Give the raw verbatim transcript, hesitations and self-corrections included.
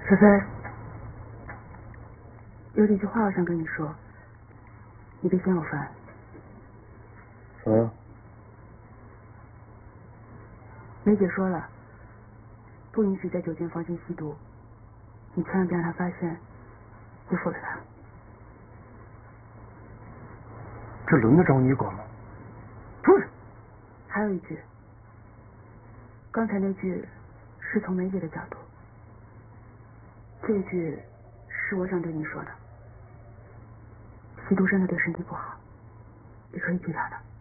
小飞，有几句话我想跟你说，你别嫌我烦。 说呀。 梅姐说了，不允许在酒店房间吸毒，你千万别让她发现，就否了她。 这轮得着你管吗？ 出去。还有一句，刚才那句是从梅姐的角度，这句是我想对你说的。吸毒真的对身体不好，你可以拒他的。